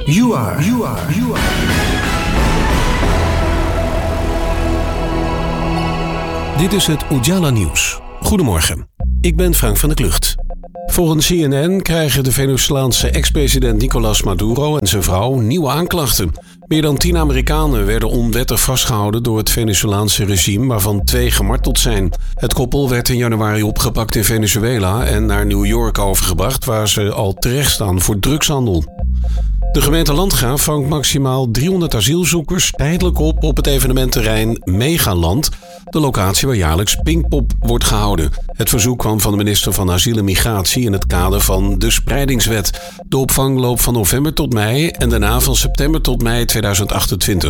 You are. Dit is het Ujala Nieuws. Goedemorgen, ik ben Frank van der Klucht. Volgens CNN krijgen de Venezolaanse ex-president Nicolás Maduro en zijn vrouw nieuwe aanklachten. Meer dan 10 Amerikanen werden onwettig vastgehouden door het Venezolaanse regime, waarvan 2 gemarteld zijn. Het koppel werd in januari opgepakt in Venezuela en naar New York overgebracht, waar ze al terecht staan voor drugshandel. De gemeente Landgraaf vangt maximaal 300 asielzoekers tijdelijk op het evenementterrein Megaland, de locatie waar jaarlijks Pinkpop wordt gehouden. Het verzoek kwam van de minister van Asiel en Migratie in het kader van de Spreidingswet. De opvang loopt van november tot mei en daarna van september tot mei 2028.